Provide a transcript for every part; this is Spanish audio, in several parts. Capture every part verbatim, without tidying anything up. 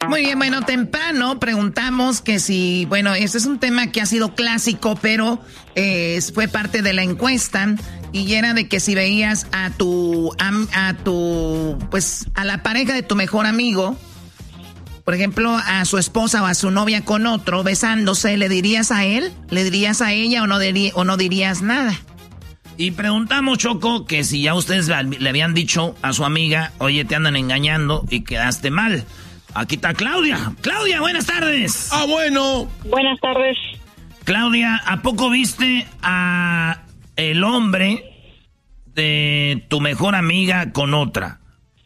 Muy bien, bueno, temprano preguntamos que si, bueno, este es un tema que ha sido clásico, pero eh, fue parte de la encuesta y era de que si veías a tu, a, a tu, pues, a la pareja de tu mejor amigo, por ejemplo, a su esposa o a su novia con otro besándose, ¿le dirías a él? ¿Le dirías a ella o no, dirí, o no dirías nada? Y preguntamos, Choco, que si ya ustedes le habían dicho a su amiga, oye, te andan engañando y quedaste mal. Aquí está Claudia. Claudia, buenas tardes. Ah, bueno. Buenas tardes. Claudia, ¿a poco viste a el hombre de tu mejor amiga con otra?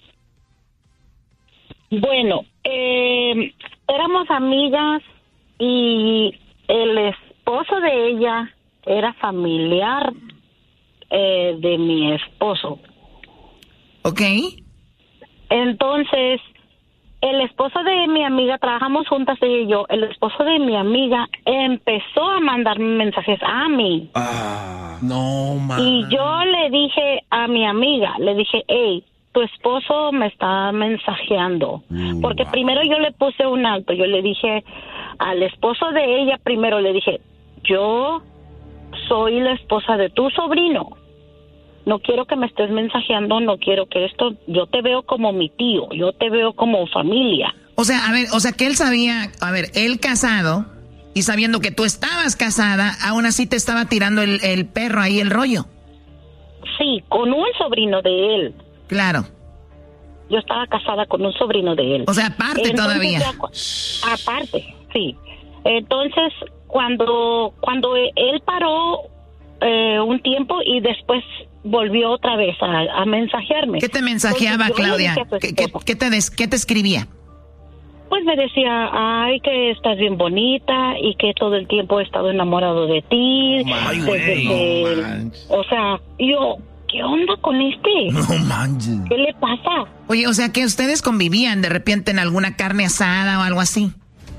Bueno, eh, éramos amigas y el esposo de ella era familiar eh, de mi esposo. Ok. Entonces, el esposo de mi amiga, trabajamos juntas ella y yo, el esposo de mi amiga empezó a mandarme mensajes a mí. Ah, no, man. Y yo le dije a mi amiga, le dije, hey, tu esposo me está mensajeando. Mm, Porque wow. primero yo le puse un alto, yo le dije al esposo de ella, primero le dije, yo soy la esposa de tu sobrino. No quiero que me estés mensajeando, no quiero que esto, yo te veo como mi tío, yo te veo como familia. O sea, a ver, o sea que él sabía, a ver, él casado y sabiendo que tú estabas casada, aún así te estaba tirando el, el perro ahí, el rollo. Sí, con un sobrino de él. Claro. Yo estaba casada con un sobrino de él. O sea, aparte Entonces, todavía. Ya, aparte, sí. Entonces, cuando, cuando él paró eh, un tiempo y después volvió otra vez a, a mensajearme. ¿Qué te mensajeaba, Claudia? ¿Qué, qué, qué, te des, ¿Qué te escribía? Pues me decía, ay, que estás bien bonita y que todo el tiempo he estado enamorado de ti. Ay, desde que, no o sea, yo, ¿qué onda con este? No manches. ¿Qué le pasa? Oye, o sea, que ustedes convivían de repente en alguna carne asada o algo así.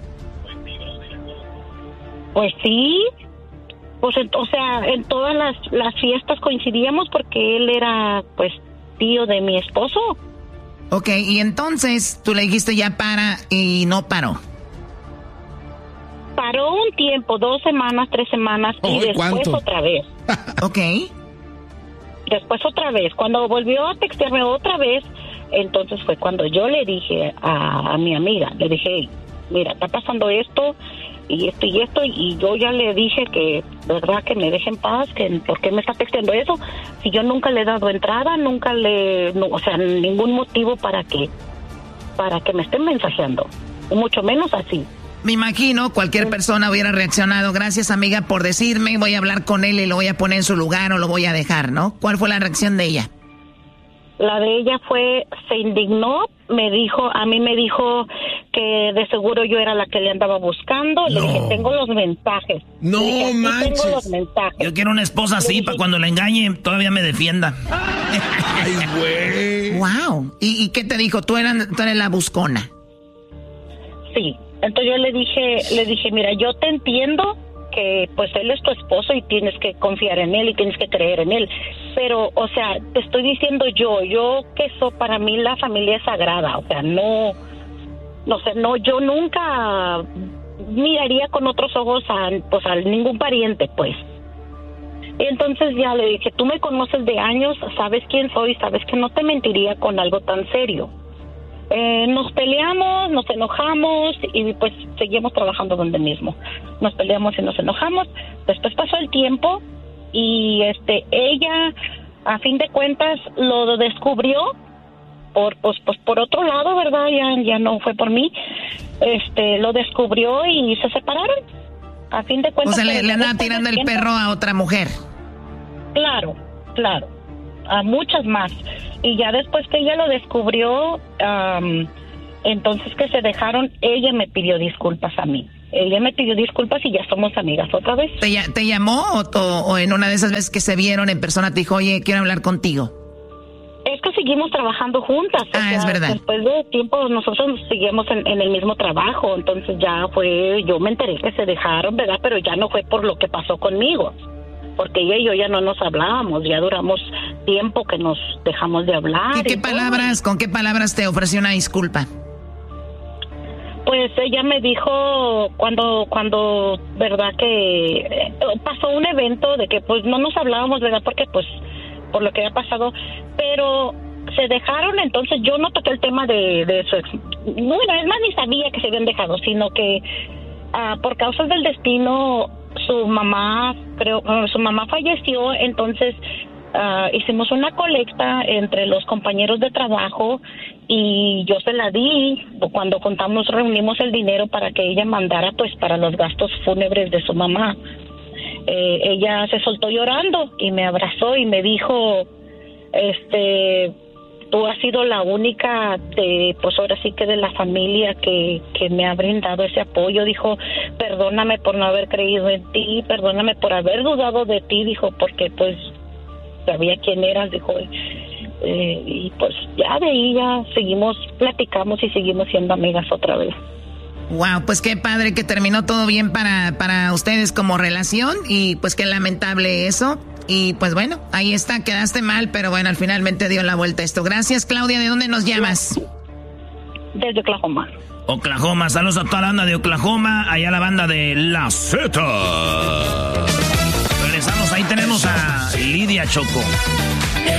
Pues sí. Pues, o sea, en todas las, las fiestas coincidíamos porque él era, pues, tío de mi esposo. Ok, y entonces tú le dijiste ya para y no paró. Paró un tiempo, dos semanas, tres semanas y oh, después ¿cuánto? otra vez. Ok. Después otra vez. Cuando volvió a textearme otra vez, entonces fue cuando yo le dije a, a mi amiga, le dije, hey, mira, está pasando esto y esto y esto, y yo ya le dije que, verdad, que me deje en paz, que por qué me está texteando eso, si yo nunca le he dado entrada, nunca le, no, o sea, ningún motivo para que, para que me estén mensajeando, mucho menos así. Me imagino cualquier persona hubiera reaccionado, gracias amiga por decirme, voy a hablar con él y lo voy a poner en su lugar o lo voy a dejar, ¿no? ¿Cuál fue la reacción de ella? La de ella fue, se indignó, me dijo, a mí me dijo que de seguro yo era la que le andaba buscando. Le No. dije, tengo los mensajes. No Le dije, manches. tengo los mensajes. Yo quiero una esposa así para cuando la engañe todavía me defienda. Ay, güey. Wow. ¿Y, ¿Y qué te dijo? Tú eras, tú eres la buscona. Sí. Entonces yo le dije, le dije, mira, yo te entiendo que pues él es tu esposo y tienes que confiar en él y tienes que creer en él, pero, o sea, te estoy diciendo yo, yo que eso para mí la familia es sagrada, o sea, no, no sé, no, yo nunca miraría con otros ojos a, pues, a ningún pariente, pues. Y entonces ya le dije, tú me conoces de años, sabes quién soy, sabes que no te mentiría con algo tan serio. Eh, nos peleamos, nos enojamos y pues seguimos trabajando donde mismo. Nos peleamos y nos enojamos. Después pasó el tiempo y este ella, a fin de cuentas, lo descubrió por pues, pues por otro lado, ¿verdad? Ya ya no fue por mí. Este lo descubrió y se separaron. A fin de cuentas. O sea, le, le andaba tirando el perro a otra mujer. Claro, claro. A muchas más. Y ya después que ella lo descubrió, um, entonces que se dejaron, ella me pidió disculpas a mí. Ella me pidió disculpas y ya somos amigas otra vez. ¿Te, te llamó o, o, o en una de esas veces que se vieron en persona te dijo, oye, quiero hablar contigo? Es que seguimos trabajando juntas. Ah, o sea, es verdad. Después de tiempo nosotros seguimos en, en el mismo trabajo, entonces ya fue, yo me enteré que se dejaron, ¿verdad? Pero ya no fue por lo que pasó conmigo. Porque ella y yo ya no nos hablábamos, ya duramos tiempo que nos dejamos de hablar. ¿Y qué y palabras, todo. con qué palabras te ofreció una disculpa? pues ella me dijo cuando, cuando, verdad que eh, pasó un evento de que pues no nos hablábamos, verdad, porque pues por lo que había pasado, pero se dejaron, entonces yo no toqué el tema de, de su ex, bueno, es más, ni sabía que se habían dejado, sino que uh, por causas del destino, su mamá, creo, su mamá falleció, entonces uh, hicimos una colecta entre los compañeros de trabajo y yo se la di, cuando contamos, reunimos el dinero para que ella mandara pues para los gastos fúnebres de su mamá. Eh, ella se soltó llorando y me abrazó y me dijo, este, tú has sido la única de, pues ahora sí que de la familia que, que me ha brindado ese apoyo. Dijo, perdóname por no haber creído en ti, perdóname por haber dudado de ti, dijo, porque pues sabía quién eras, dijo, eh, y pues ya de ahí ya seguimos, platicamos y seguimos siendo amigas otra vez. Wow, pues qué padre que terminó todo bien para, para ustedes como relación y pues qué lamentable eso. Y pues bueno, ahí está, quedaste mal, pero bueno, al finalmente dio la vuelta esto. Gracias, Claudia. ¿De dónde nos llamas? Desde Oklahoma. Oklahoma, saludos a toda la banda de Oklahoma, allá la banda de La Z. Regresamos, ahí tenemos a Lidia Choco.